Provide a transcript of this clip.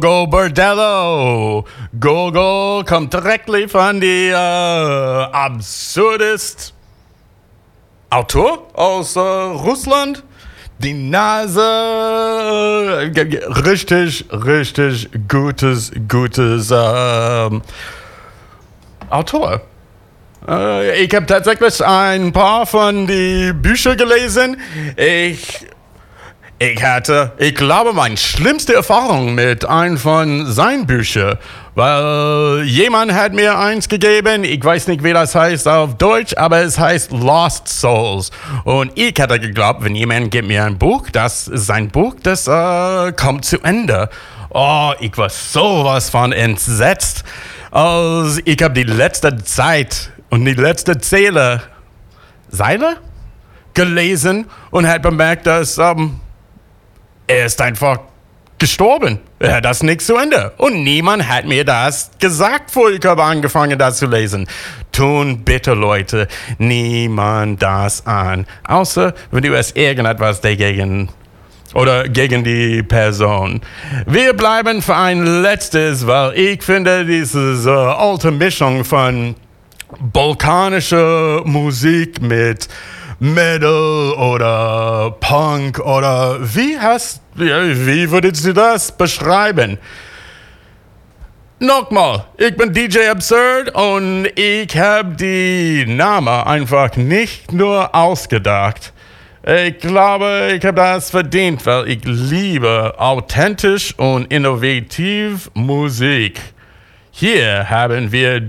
Go Bordello. Gogol kommt directly von der absurdest Autor aus Russland. Die Nase, richtig gutes Autor. Ich habe tatsächlich ein paar von die Bücher gelesen. Ich glaube, meine schlimmste Erfahrung mit einem von seinen Büchern, weil jemand hat mir eins gegeben, ich weiß nicht, wie das heißt auf Deutsch, aber es heißt Lost Souls. Und ich hatte geglaubt, wenn jemand gibt mir ein Buch, das ist sein Buch, das kommt zu Ende. Oh, ich war sowas von entsetzt. Also, ich habe die letzte Zeit und die letzte Seile gelesen und habe bemerkt, dass er ist einfach gestorben. Er hat das nicht zu Ende. Und niemand hat mir das gesagt, bevor ich habe angefangen, das zu lesen. Tun bitte, Leute, niemand das an. Außer, wenn du es irgendetwas dagegen oder gegen die Person. Wir bleiben für ein letztes, weil ich finde, diese alte Mischung von balkanischer Musik mit Metal oder Punk oder wie würdest du das beschreiben? Nochmal, ich bin DJ Absurd und ich habe die Namen einfach nicht nur ausgedacht. Ich glaube, ich habe das verdient, weil ich liebe authentisch und innovativ Musik. Hier haben wir